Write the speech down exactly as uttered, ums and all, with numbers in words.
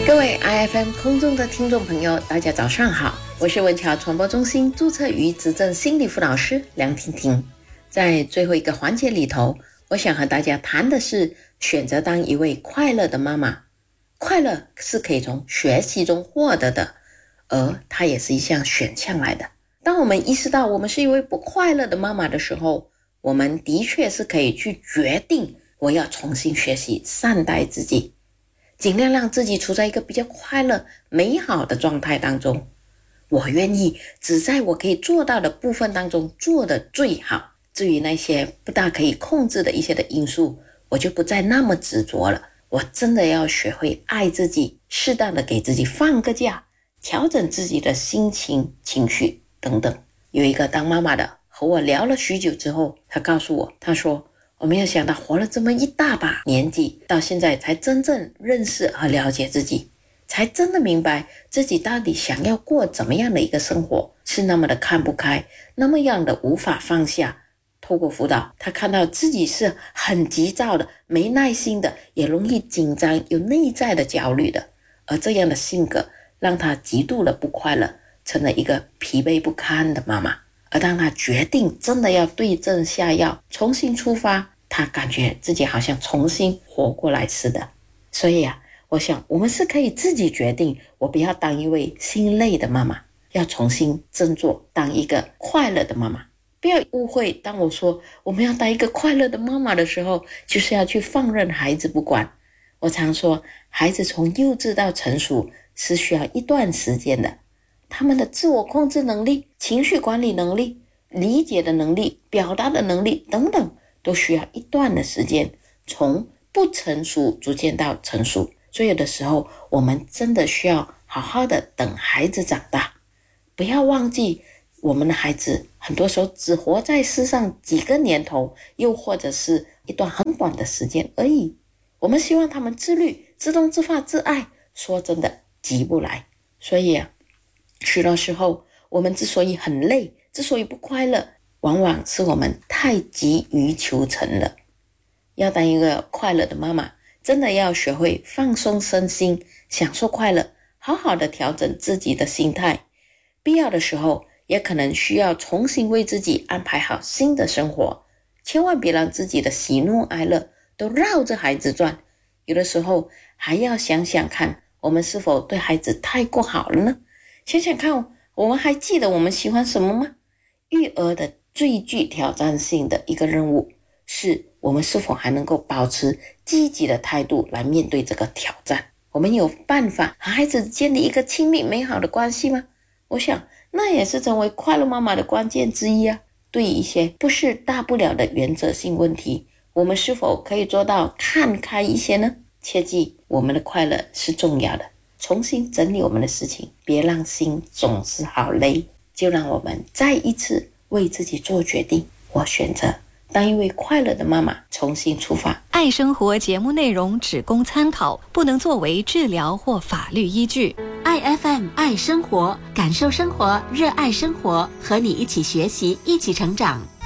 各位 I F M 空中的听众朋友，大家早上好，我是文侨传播中心注册与执政心理辅导师梁婷婷。在最后一个环节里头，我想和大家谈的是选择当一位快乐的妈妈。快乐是可以从学习中获得的，而它也是一项选项来的。当我们意识到我们是一位不快乐的妈妈的时候，我们的确是可以去决定，我要重新学习善待自己，尽量让自己处在一个比较快乐美好的状态当中。我愿意只在我可以做到的部分当中做得最好，至于那些不大可以控制的一些的因素，我就不再那么执着了。我真的要学会爱自己，适当的给自己放个假，调整自己的心情情绪等等。有一个当妈妈的和我聊了许久之后，他告诉我，他说我没有想到活了这么一大把年纪，到现在才真正认识和了解自己，才真的明白自己到底想要过怎么样的一个生活，是那么的看不开，那么样的无法放下。透过辅导，他看到自己是很急躁的，没耐心的，也容易紧张，有内在的焦虑的，而这样的性格让他极度的不快乐，成了一个疲惫不堪的妈妈。而当他决定真的要对症下药，重新出发，他感觉自己好像重新活过来似的。所以啊，我想我们是可以自己决定，我不要当一位心累的妈妈，要重新振作，当一个快乐的妈妈。不要误会，当我说我们要当一个快乐的妈妈的时候，就是要去放任孩子不管。我常说，孩子从幼稚到成熟是需要一段时间的，他们的自我控制能力、情绪管理能力、理解的能力、表达的能力等等，都需要一段的时间，从不成熟逐渐到成熟。所以有的时候我们真的需要好好的等孩子长大，不要忘记我们的孩子很多时候只活在世上几个年头，又或者是一段很短的时间而已。我们希望他们自律、自动自发、自爱，说真的急不来。所以啊，许多时候我们之所以很累，之所以不快乐，往往是我们太急于求成了。要当一个快乐的妈妈，真的要学会放松身心，享受快乐，好好的调整自己的心态。必要的时候也可能需要重新为自己安排好新的生活，千万别让自己的喜怒哀乐都绕着孩子转。有的时候还要想想看，我们是否对孩子太过好了呢？想想看，我们还记得我们喜欢什么吗？育儿的最具挑战性的一个任务，是我们是否还能够保持积极的态度来面对这个挑战。我们有办法和孩子建立一个亲密美好的关系吗？我想那也是成为快乐妈妈的关键之一啊。对于一些不是大不了的原则性问题，我们是否可以做到看开一些呢？切记，我们的快乐是重要的，重新整理我们的事情，别让心总是好累。就让我们再一次为自己做决定，我选择当一位快乐的妈妈，重新出发。 爱生活节目内容只供参考，不能作为治疗或法律依据。 爱 F M 爱生活，感受生活，热爱生活，和你一起学习，一起成长。